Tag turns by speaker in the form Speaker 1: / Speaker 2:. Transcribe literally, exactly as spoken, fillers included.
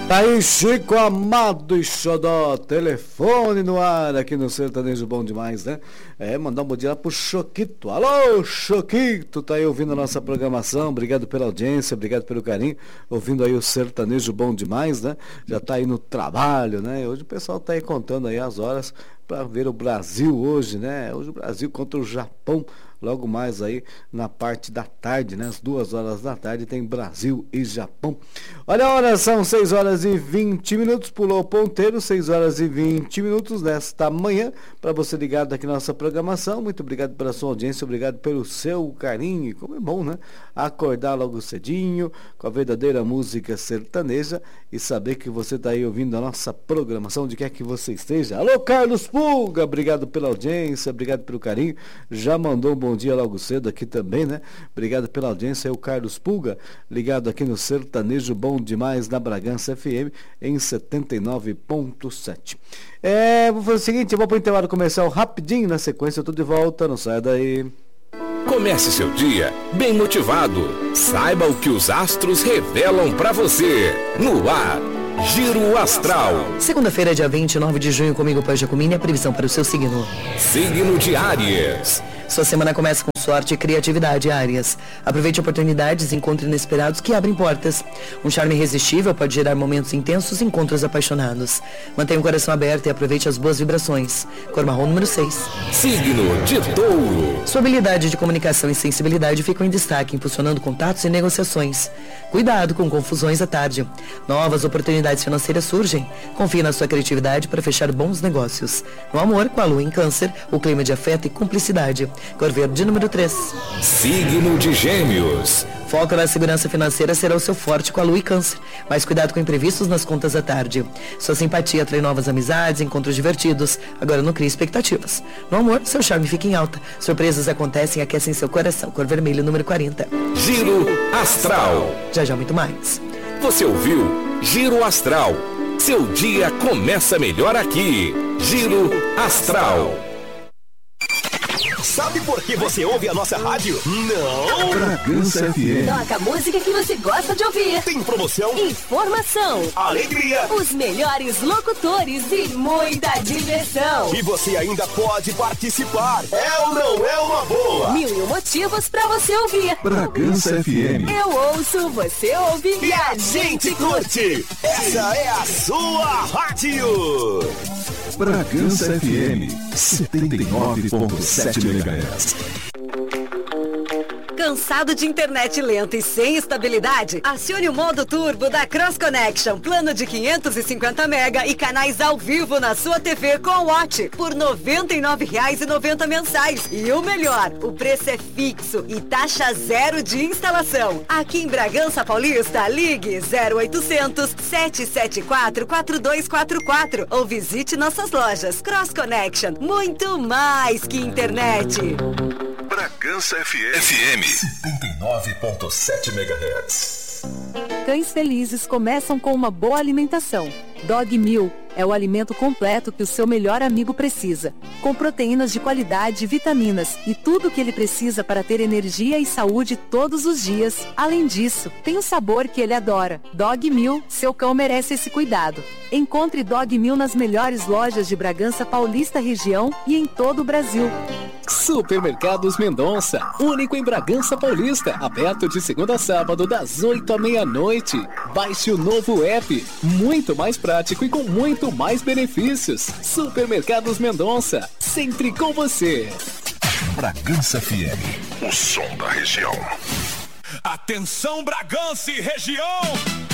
Speaker 1: Tá aí Chico Amado e Xodó, telefone no ar aqui no Sertanejo Bom Demais, né? É, mandar um bom dia lá pro Choquito. Alô, Choquito, tá aí ouvindo a nossa programação, obrigado pela audiência, obrigado pelo carinho, ouvindo aí o Sertanejo Bom Demais, né? Já tá aí no trabalho, né? Hoje o pessoal tá aí contando aí as horas para ver o Brasil hoje, né? Hoje o Brasil contra o Japão, logo mais aí na parte da tarde, né? Às duas horas da tarde tem Brasil e Japão. Olha a hora, são seis horas e vinte minutos, pulou o ponteiro, seis horas e vinte minutos nesta manhã, para você ligado aqui na nossa programação. Muito obrigado pela sua audiência, obrigado pelo seu carinho, como é bom, né? Acordar logo cedinho, com a verdadeira música sertaneja e saber que você está aí ouvindo a nossa programação, onde quer que você esteja. Alô, Carlos Pulga, obrigado pela audiência, obrigado pelo carinho, já mandou um bom dia logo cedo aqui também, né? Obrigado pela audiência, é o Carlos Pulga, ligado aqui no Sertanejo Bom Demais, na Bragança F M, em setenta e nove ponto sete. É, vou fazer o seguinte, eu vou para o intervalo comercial rapidinho, na sequência eu tô de volta, não saia daí.
Speaker 2: Comece seu dia bem motivado. Saiba o que os astros revelam para você. No ar, Giro Astral.
Speaker 3: Segunda-feira, dia vinte e nove de junho, comigo, Pai Jacomini, a previsão para o seu signo.
Speaker 2: Signo de Áries.
Speaker 3: Sua semana começa com sorte e criatividade, Áries. Aproveite oportunidades e encontros inesperados que abrem portas. Um charme irresistível pode gerar momentos intensos e encontros apaixonados. Mantenha o coração aberto e aproveite as boas vibrações. Cor marrom número seis.
Speaker 2: Signo de Touro.
Speaker 3: Sua habilidade de comunicação e sensibilidade ficam em destaque, impulsionando contatos e negociações. Cuidado com confusões à tarde. Novas oportunidades financeiras surgem. Confie na sua criatividade para fechar bons negócios. No amor, com a lua em Câncer, o clima de afeto e cumplicidade. Cor verde número três.
Speaker 2: Signo de Gêmeos.
Speaker 3: Foco na segurança financeira será o seu forte com a lua e Câncer. Mas cuidado com imprevistos nas contas à tarde. Sua simpatia atrai novas amizades, encontros divertidos. Agora não crie expectativas. No amor, seu charme fica em alta. Surpresas acontecem e aquecem seu coração. Cor vermelho número quarenta.
Speaker 2: Giro Astral.
Speaker 3: Já já muito mais.
Speaker 2: Você ouviu Giro Astral. Seu dia começa melhor aqui. Giro Astral.
Speaker 4: Sabe por que você ouve a nossa rádio? Não!
Speaker 5: Bragança F M.
Speaker 6: Toca a música que você gosta de ouvir.
Speaker 4: Tem promoção,
Speaker 6: informação,
Speaker 4: alegria,
Speaker 6: os melhores locutores e muita diversão.
Speaker 4: E você ainda pode participar. É ou não é uma boa?
Speaker 6: Mil e um motivos pra você ouvir.
Speaker 5: Bragança F M.
Speaker 6: Eu ouço, você ouve
Speaker 4: e a gente curte. Essa é a sua rádio.
Speaker 5: Bragança F M, setenta e nove ponto sete megahertz.
Speaker 7: Cansado de internet lenta e sem estabilidade? Acione o modo turbo da Cross Connection. Plano de quinhentos e cinquenta mega e canais ao vivo na sua T V com Watch por noventa e nove reais e noventa centavos mensais. E o melhor, o preço é fixo e taxa zero de instalação. Aqui em Bragança Paulista, ligue zero oitocentos, sete sete quatro, quatro dois quatro quatro ou visite nossas lojas. Cross Connection, muito mais que internet.
Speaker 2: Bragança F M. F M
Speaker 4: setenta e nove ponto sete megahertz.
Speaker 8: Cães felizes começam com uma boa alimentação. Dog Meal é o alimento completo que o seu melhor amigo precisa, com proteínas de qualidade, vitaminas e tudo o que ele precisa para ter energia e saúde todos os dias. Além disso, tem o sabor que ele adora. Dog Meal, seu cão merece esse cuidado. Encontre Dog Meal nas melhores lojas de Bragança Paulista região e em todo o Brasil.
Speaker 9: Supermercados Mendonça, único em Bragança Paulista, aberto de segunda a sábado das oito à meia-noite. Baixe o novo app, muito mais prático e com muito mais benefícios. Supermercados Mendonça, sempre com você.
Speaker 2: Bragança F M, o som da região.
Speaker 10: Atenção, Bragança e região!